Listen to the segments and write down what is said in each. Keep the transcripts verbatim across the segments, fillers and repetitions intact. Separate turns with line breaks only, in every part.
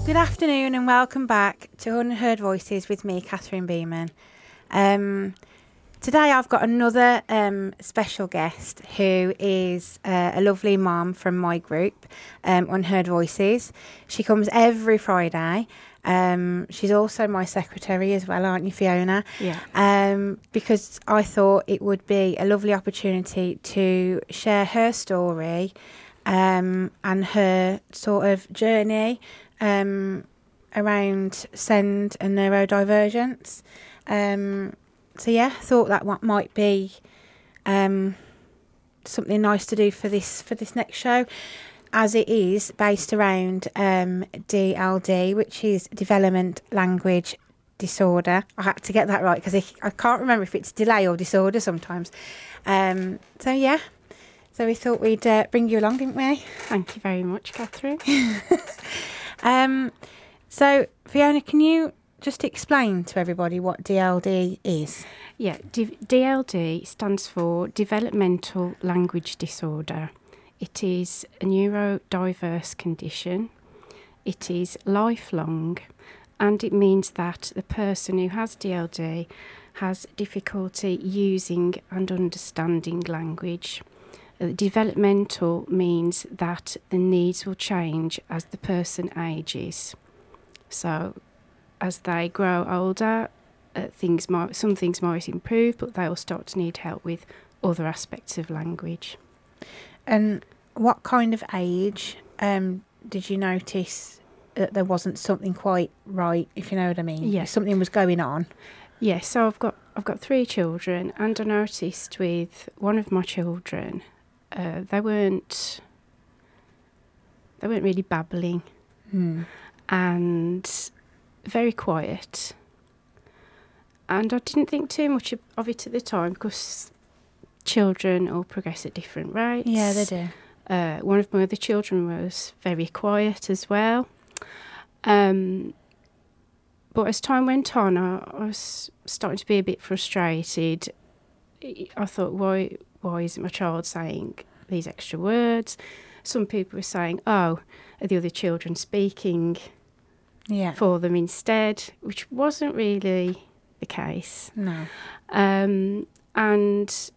Good afternoon and welcome back to Unheard Voices with me, Catherine Beeman. Um, today I've got another um, special guest who is uh, a lovely mom from my group, um, Unheard Voices. She comes every Friday. Um, she's also my secretary as well, aren't you, Fiona?
Yeah.
Um, because I thought it would be a lovely opportunity to share her story um, and her sort of journey um, around SEND and neurodivergence. Um, so yeah, thought that what might be um, something nice to do for this for this next show, as it is based around um, D L D, which is Development Language Disorder. I had to get that right because I, I can't remember if it's delay or disorder sometimes. Um, so yeah, so we thought we'd uh, bring you along, didn't we?
Thank you very much, Catherine.
um, so Fiona, can you just explain to everybody what D L D is?
Yeah, D- DLD stands for Developmental Language Disorder. It is a neurodiverse condition. It is lifelong, and it means that the person who has D L D has difficulty using and understanding language. Uh, developmental means that the needs will change as the person ages. So as they grow older, uh, things might, some things might improve, but they will start to need help with other aspects of language.
And what kind of age um, did you notice that there wasn't something quite right, if you know what I mean?
Yeah.
Something was going on.
Yes, yeah, so I've got I've got three children, and I noticed with one of my children, uh, they weren't they weren't really babbling,
Hmm.
and very quiet. And I didn't think too much of it at the time because children all progress at different rates.
Yeah, they do.
Uh, one of my other children was very quiet as well. Um, but as time went on, I, I was starting to be a bit frustrated. I thought, why why isn't my child saying these extra words? Some people were saying, oh, are the other children speaking
Yeah.
for them instead, which wasn't really the case.
No.
Um, and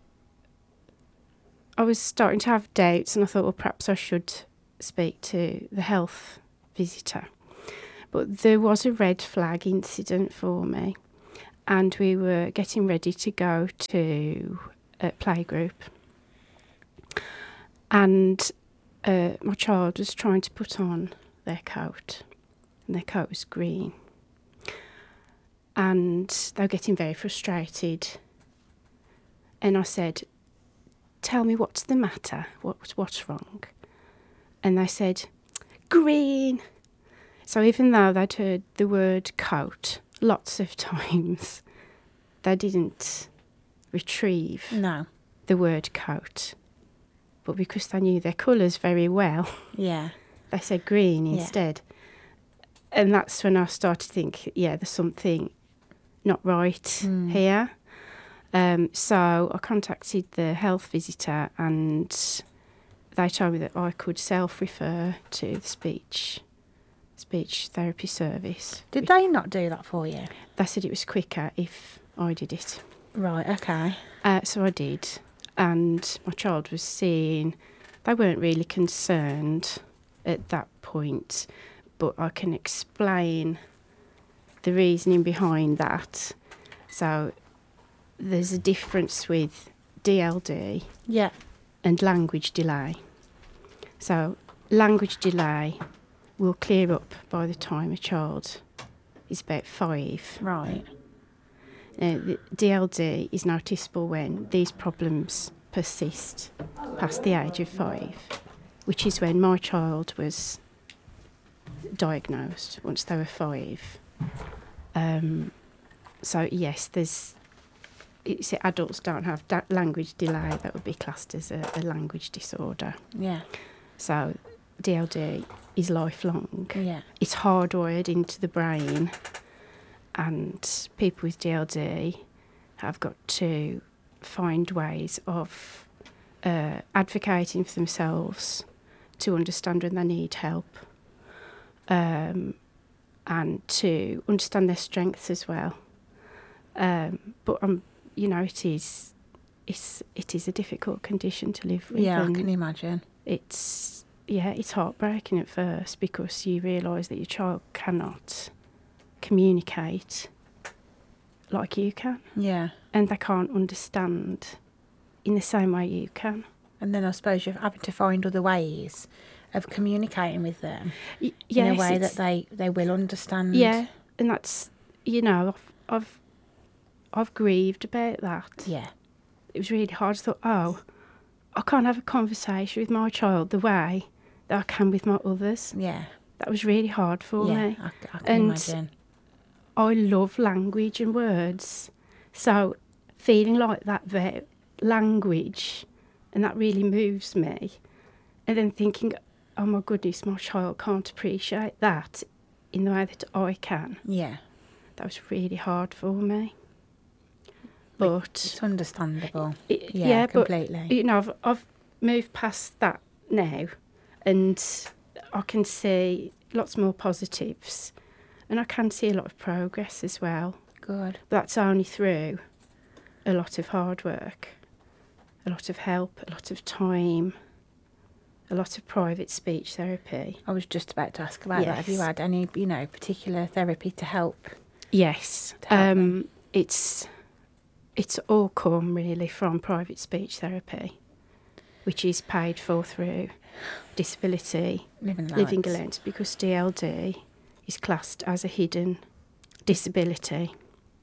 I was starting to have doubts, and I thought, well, perhaps I should speak to the health visitor. But there was a red flag incident for me, and we were getting ready to go to a playgroup. And uh, my child was trying to put on their coat, and their coat was green. And they were getting very frustrated. And I said, tell me what's the matter, what, what's wrong? And they said, green. So even though they'd heard the word coat lots of times, they didn't retrieve
No.
the word coat. But because they knew their colours very well,
Yeah.
they said green
Yeah.
instead. And that's when I started to think, yeah, there's something not right
Mm.
here. Um, so I contacted the health visitor, and they told me that I could self-refer to the speech speech therapy service.
Did they not do that for you?
They said it was quicker if I did it.
Right, okay.
Uh, so I did, and my child was seeing. They weren't really concerned at that point, but I can explain the reasoning behind that. So there's a difference with D L D
Yeah.
and language delay. So language delay will clear up by the time a child is about five.
Right.
Uh, the D L D is noticeable when these problems persist past the age of five, which is when my child was diagnosed once they were five. Um, so yes, there's. It's, adults don't have da- language delay. That would be classed as a, a language disorder.
Yeah.
So D L D is lifelong.
Yeah.
It's hardwired into the brain, and people with D L D have got to find ways of uh, advocating for themselves, to understand when they need help, um, and to understand their strengths as well. Um, but um, you know, it is, it's it is a difficult condition to live with.
Yeah, I
and
can imagine.
It's yeah, it's heartbreaking at first because you realise that your child cannot communicate like you can,
Yeah.
and they can't understand in the same way you can.
And then I suppose you're having to find other ways of communicating with them
Y-
in a
yes,
way
it's-
that they, they will understand.
yeah, and that's, you know, I've, I've I've grieved about that.
Yeah.
It was really hard. I thought, oh, I can't have a conversation with my child the way that I can with my others.
Yeah.
That was really hard for
Yeah,
me.
I, I can
And
imagine.
I love language and words. So feeling like that about language, and that really moves me. And then thinking, oh my goodness, my child can't appreciate that in the way that I can.
Yeah.
That was really hard for me. But
It's understandable.
it,
Yeah,
yeah,
completely.
but you know, I've, I've moved past that now, and I can see lots more positives, and I can see a lot of progress as well.
Good.
That's only through a lot of hard work, a lot of help, a lot of time, a lot of private speech therapy.
I was just about to ask about that. Have you
Yes.
had any, you know, particular therapy to help?
Yes,
To help
um, it's it's all come really from private speech therapy, which is paid for through disability
Living allowance.
living allowance, because D L D is classed as a hidden disability.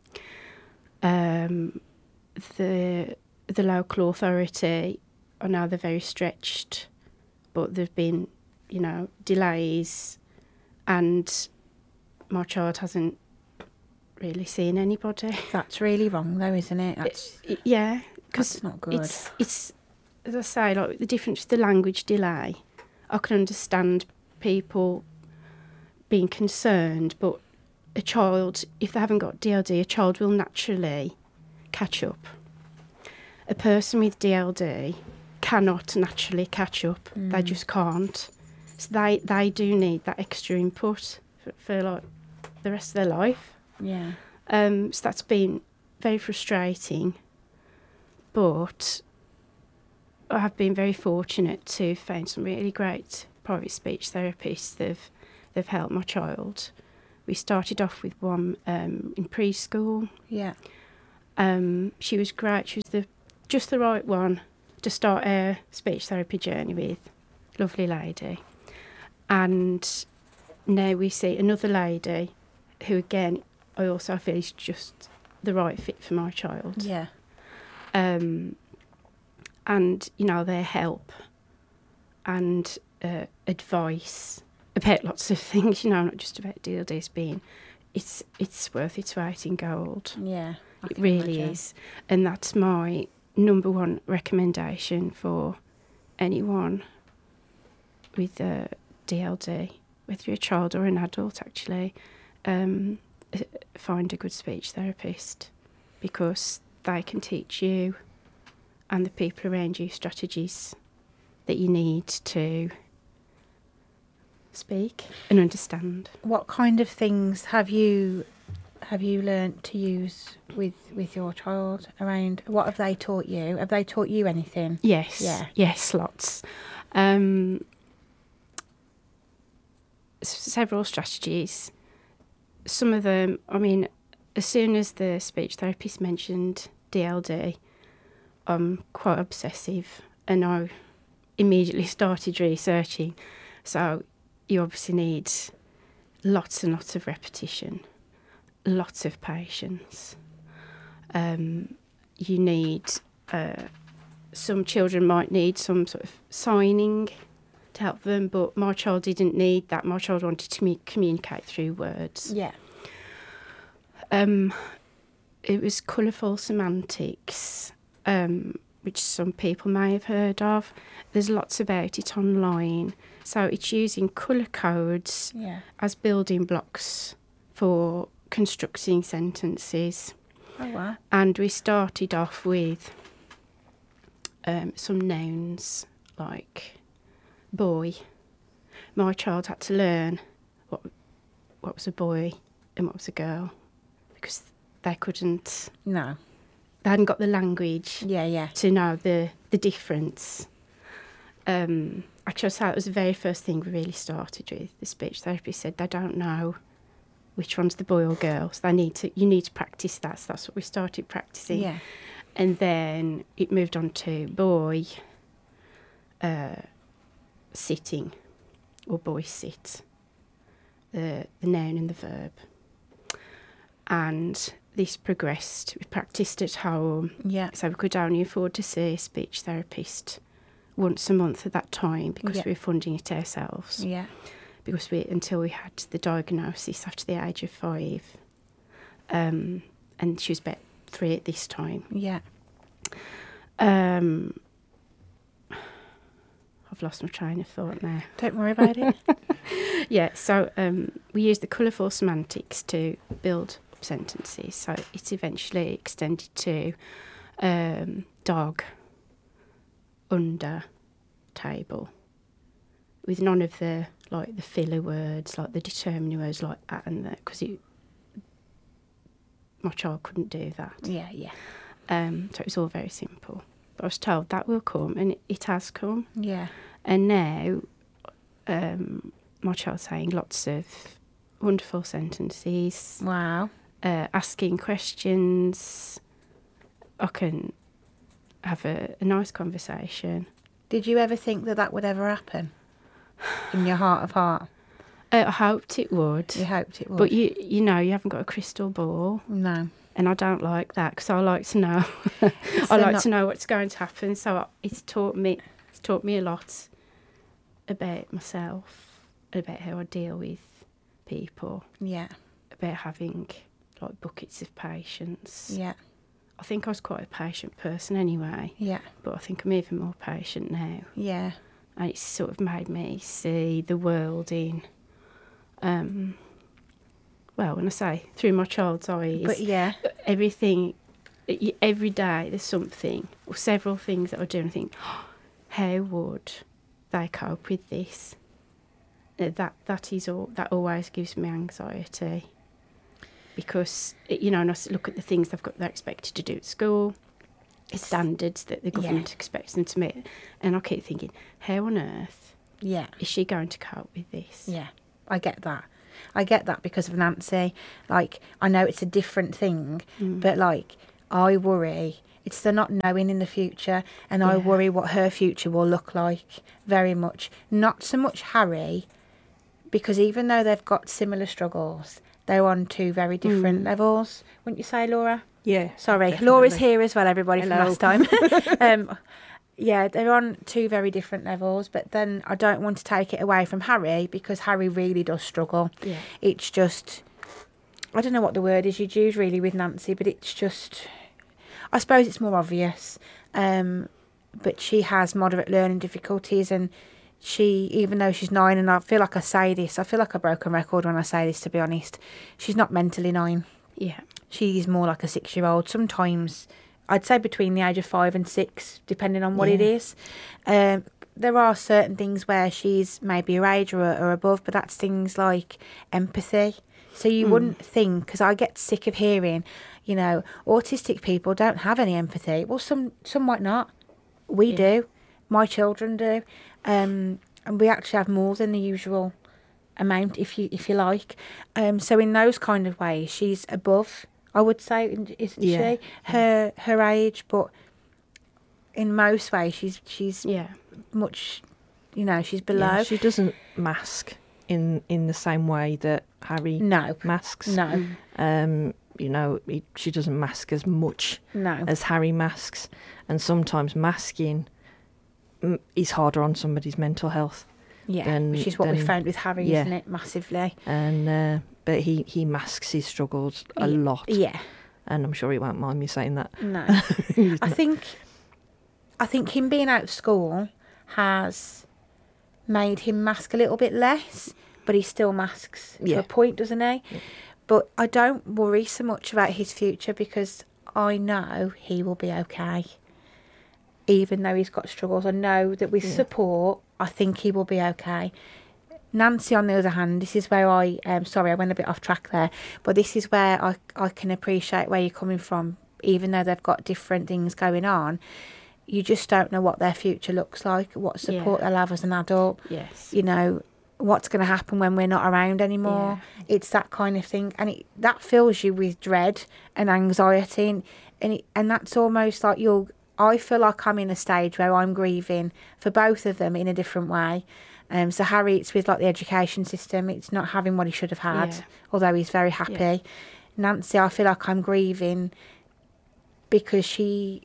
Um, the the local authority, I know they're very stretched, but there've been, you know, delays, and my child hasn't really seen anybody.
That's really wrong, though, isn't it? That's,
I- yeah, because
that's not good.
it's it's as I say, like the difference with the language delay. I can understand people being concerned, but a child, if they haven't got D L D, a child will naturally catch up. A person with D L D cannot naturally catch up.
Mm.
They just can't. So they, they do need that extra input for, for like the rest of their life.
Yeah.
Um, so that's been very frustrating, but I have been very fortunate to find some really great private speech therapists that have, that have helped my child. We started off with one um, in preschool.
Yeah.
Um, she was great. She was the just the right one to start our speech therapy journey with. Lovely lady. And now we see another lady who, again, I also feel is just the right fit for my child.
Yeah.
Um, and, you know, their help and uh, advice about lots of things, you know, not just about D L Ds being, it's, it's worth its weight in gold.
Yeah. I
It
can
really
imagine.
is. And that's my number one recommendation for anyone with uh, D L D, whether you're a child or an adult, actually. Um, uh, find a good speech therapist, because they can teach you and the people around you strategies that you need to speak and understand.
What kind of things have you have you learnt to use with with your child around? What have they taught you? Have they taught you anything?
Yes,
Yeah.
yes, lots. Um, s- several strategies. Some of them, I mean, as soon as the speech therapist mentioned D L D, I'm quite obsessive, and I immediately started researching. So you obviously need lots and lots of repetition, lots of patience. Um, you need, uh, some children might need some sort of signing to help them, but my child didn't need that. My child wanted to me- communicate through words.
Yeah.
Um, it was colourful semantics, um, which some people may have heard of. There's lots about it online. So it's using colour codes
Yeah.
as building blocks for constructing sentences.
Oh wow.
And we started off with um, some nouns like boy. My child had to learn what what was a boy and what was a girl, because they couldn't,
No.
they hadn't got the language
Yeah, yeah.
to know the, the difference. Um, actually, I say it was the very first thing we really started with. The speech therapist said they don't know which one's the boy or girl, so they need to, you need to practice that. So that's what we started practicing.
Yeah.
And then it moved on to boy uh, sitting, or boy sit, the, the noun and the verb. And this progressed. We practiced at home.
Yeah.
So we could only afford to see a speech therapist once a month at that time, because
Yeah.
we were funding it ourselves.
Yeah.
Because we, until we had the diagnosis after the age of five. Um, and she was about three at this time.
Yeah.
Um, I've lost my train of thought now.
Don't worry about it.
Yeah, so um, we used the colourful semantics to build up sentences. So it's eventually extended to um, dog, under, table, with none of the like the filler words, like the determining words like at and that, because my child couldn't do that.
Yeah, yeah.
Um, so it was all very simple. But I was told that will come, and it, it has come.
Yeah.
And now um, my child's saying lots of wonderful sentences,
Wow.
uh, asking questions. I can have a, a nice conversation.
Did you ever think that that would ever happen? In your heart of heart?
Uh, I hoped it would.
You hoped it would.
But you, you know, you haven't got a crystal ball.
No.
And I don't like that, because I like to know. I like
not-
to know what's going to happen. So it's taught me, it's taught me a lot about myself, about how I deal with people,
Yeah.
about having like buckets of patience.
Yeah.
I think I was quite a patient person anyway,
Yeah.
but I think I'm even more patient now.
Yeah.
And it's sort of made me see the world in, um, well, when I say through my child's eyes,
But yeah.
everything, y- every day there's something or several things that I do and I think, oh, how would they cope with this? Uh, That that is all. That always gives me anxiety, because you know, and I s- look at the things they've got, they're expected to do at school, the standards that the government
Yeah.
expects them to meet, and I keep thinking, how on earth
Yeah.
is she going to cope with this?
Yeah. I get that. I get that because of Nancy. Like, I know it's a different thing,
Mm.
but like, I worry. It's the not knowing in the future, and I
Yeah.
worry what her future will look like very much. Not so much Harry, because even though they've got similar struggles, they're on two very different
Mm.
levels. Wouldn't you say, Laura?
Yeah.
Sorry,
definitely.
Laura's here as well, everybody,
Hello.
from last time. um, yeah, they're on two very different levels, but then I don't want to take it away from Harry, because Harry really does struggle.
Yeah.
It's just, I don't know what the word is you'd use really with Nancy, but it's just, I suppose it's more obvious. Um, but she has moderate learning difficulties, and she, even though she's nine, and I feel like I say this, I feel like a broken record when I say this, to be honest, she's not mentally nine.
Yeah.
She's more like a six-year-old. Sometimes, I'd say between the age of five and six, depending on what it
Yeah.
is. Um, there are certain things where she's maybe her age or, or above, but that's things like empathy. So you
Mm.
wouldn't think, because I get sick of hearing, you know, autistic people don't have any empathy. Well, some some might not. We
Yeah.
do. My children do. Um, and we actually have more than the usual amount, if you if you like. Um, so in those kind of ways, she's above, I would say, isn't
Yeah.
she? Her her age, but in most ways, she's she's
Yeah.
much, you know, she's below.
Yeah, she doesn't mask in in the same way that Harry
No,
masks.
no,
Um, you know, he, she doesn't mask as much
no.
as Harry masks, and sometimes masking mm, is harder on somebody's mental health.
Yeah,
then-
which is what we
then-
found with Harry,
yeah.
isn't it? Massively.
And uh, but he he masks his struggles a
Ye-
lot,
Yeah,
and I'm sure he won't mind me saying that.
no. I think, I think him being out of school has made him mask a little bit less, but he still masks to
Yeah.
a point, doesn't he?
Yeah.
But I don't worry so much about his future, because I know he will be okay. Even though he's got struggles, I know that with
Yeah.
support, I think he will be okay. Nancy, on the other hand, this is where I, um, sorry, I went a bit off track there, but this is where I, I can appreciate where you're coming from, even though they've got different things going on. You just don't know what their future looks like, what support
Yeah.
they'll have as an adult,
Yes.
you know, what's going to happen when we're not around anymore.
Yeah.
It's that kind of thing. And it, that fills you with dread and anxiety. And, and, it, and that's almost like you're, I feel like I'm in a stage where I'm grieving for both of them in a different way. Um, so Harry, it's with like the education system. It's not having what he should have had,
Yeah.
although he's very happy.
Yeah.
Nancy, I feel like I'm grieving because she,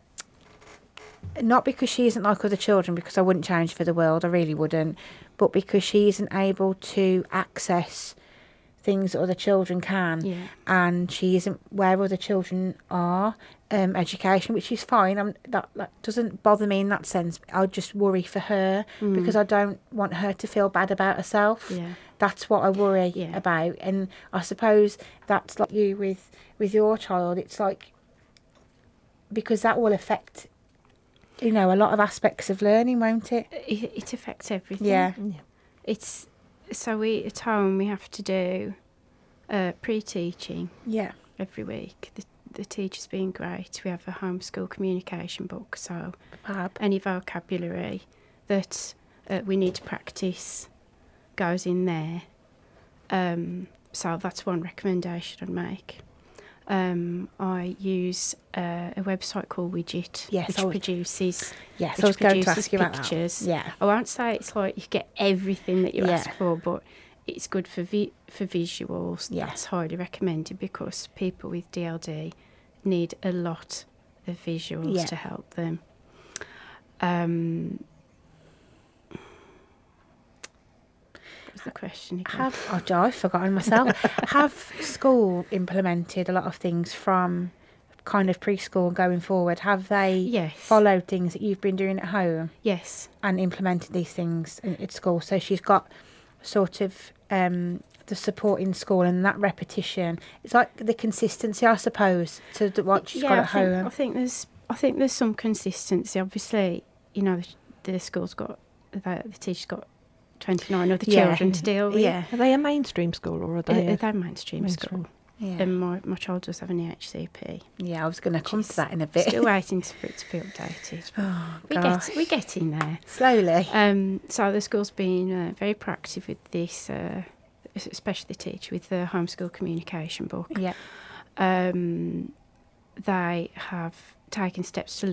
not because she isn't like other children, because I wouldn't change for the world, I really wouldn't, but because she isn't able to access things that other children can,
Yeah.
and she isn't where other children are. Um, education, which is fine. I'm, that, that doesn't bother me in that sense. I just worry for her
Mm.
because I don't want her to feel bad about herself.
Yeah.
That's what I worry
Yeah.
about. And I suppose that's like you with, with your child. It's like, because that will affect, you know, a lot of aspects of learning, won't it?
It, it affects everything.
Yeah.
Yeah.
It's so we at home we have to do uh, pre-teaching
Yeah.
every week. The, the teacher's been great. We have a homeschool communication book, so
Fab.
any vocabulary that uh, we need to practice goes in there. Um, so that's one recommendation I'd make. Um, I use uh, a website called Widget,
Yes,
which
I was-
produces
Yes,
which
I was going to
produces
ask you about that.
pictures.
Yeah.
I won't say it's like you get everything that you
Yeah.
ask for, but it's good for vi- for visuals.
Yeah.
That's highly recommended because people with D L D need a lot of visuals
Yeah.
to help them. Um, what was the question again?
Have oh, Jo, I've forgotten myself. Have school implemented a lot of things from kind of preschool going forward? Have they
Yes.
followed things that you've been doing at home
Yes.
and implemented these things in, at school? So she's got sort of um, the support in school and that repetition. It's like the consistency, I suppose, to the, what she's got
I
at
think,
home.
I think there's I think there's some consistency. Obviously, you know, the, the school's got the, the teacher's got twenty-nine other
Yeah.
children to deal with.
Yeah,
Are they a mainstream school or are
Uh,
they? a-
they're mainstream,
mainstream?
school.
yeah,
And my, my child does have an E H C P.
yeah. I was going to come to
She's
that in a bit.
Still waiting for it to be updated.
Oh,
We
gosh.
get we're getting there.
Slowly.
Um, so the school's been uh, very proactive with this, uh, especially the teacher with the homeschool communication book.
Yeah.
Um, they have taken steps to